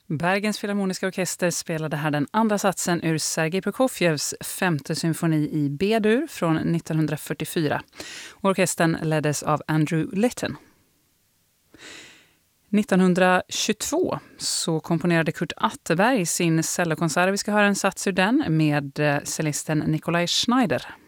Bergens Filharmoniska orkester spelade här den andra satsen ur Sergej Prokofjevs femte symfoni i B-dur från 1944. Orkestern leddes av Andrew Litton. 1922 så komponerade Kurt Atterberg sin cellokonsert. Vi ska höra en sats ur den med cellisten Nikolaj Schneider.